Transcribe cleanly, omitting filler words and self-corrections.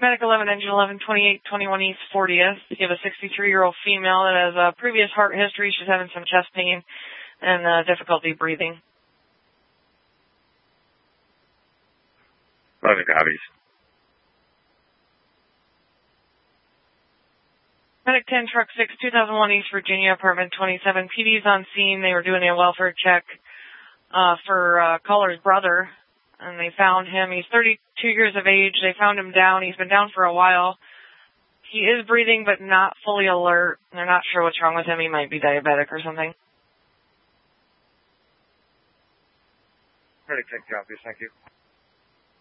Medic 11, Engine 11, 2821 East 40th. You have a 63-year-old female that has a previous heart history. She's having some chest pain and difficulty breathing. Loading copies. Medic 10, Truck 6, 2001 East Virginia, apartment 27. PD's on scene. They were doing a welfare check for caller's brother, and they found him. He's 32 years of age. They found him down. He's been down for a while. He is breathing, but not fully alert. They're not sure what's wrong with him. He might be diabetic or something. Medic 10 copies. Thank you.